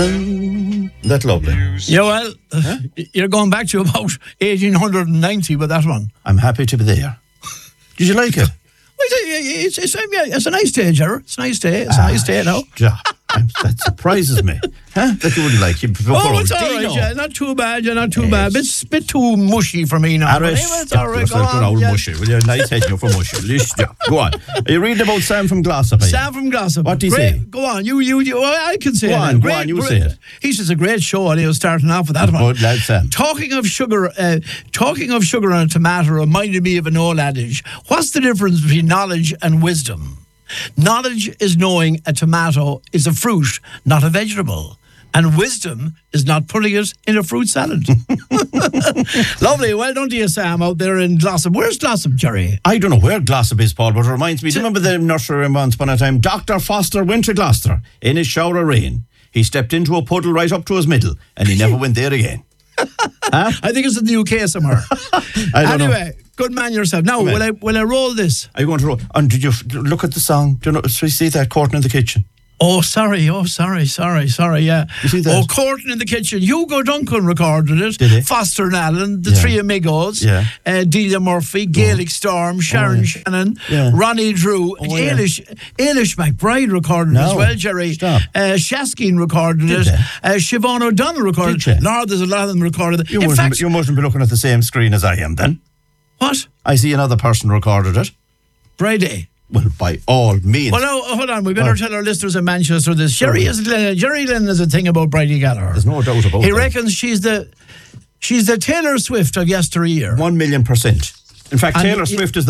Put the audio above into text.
That's lovely. Yeah, well, you're going back to about 1890 with that one. I'm happy to be there. Did you like it? It's a nice day, Gerard. It's a nice day. It's a nice day now. That surprises me. That you wouldn't like it. It's all right, yeah. Not too bad, not too bad. Bit too mushy for me now. It's all right. Go on. Mushy. Well, you're nice head for mushy. Go on. Are you reading about Sam from Glossop? Sam from Glossop. What do you say? Go on. You. I can say it. Go on, you say it. He says a great show, and he was starting off with that one. Good lad, Sam. Talking of sugar on a tomato reminded me of an old adage. What's the difference between knowledge and wisdom? Knowledge is knowing a tomato is a fruit, not a vegetable. And wisdom is not putting it in a fruit salad. Lovely. Well done to you, Sam, out there in Glossop. Where's Glossop, Jerry? I don't know where Glossop is, Paul, but it reminds me. Do you remember the nursery once upon a time? Dr. Foster went to Gloucester in his shower of rain. He stepped into a puddle right up to his middle, and he never went there again. I think it's in the UK somewhere. Anyway, good man yourself. Now, will I roll this? Are you going to roll? And did you look at the song? Do you see that Courting in the Kitchen? Oh, sorry, yeah. You see that? Oh, Courting in the Kitchen. Hugo Duncan recorded it. Did he? Foster and Allen, the three amigos. Yeah. Delia Murphy, Gaelic Storm, Sharon Shannon, Ronnie Drew, Ailish McBride recorded it as well, Jerry. Shaskin recorded it. Siobhan O'Donnell recorded it. Lord, there's a lot of them recorded it. You mustn't be looking at the same screen as I am then. What? I see another person recorded it. Brady. Well, by all means. Well, no, hold on. We better tell our listeners in Manchester this. Jerry Lynn is a thing about Bridie Gallagher. There's no doubt about it. He reckons she's the Taylor Swift of yesteryear. 1,000,000%. In fact, Taylor Swift is the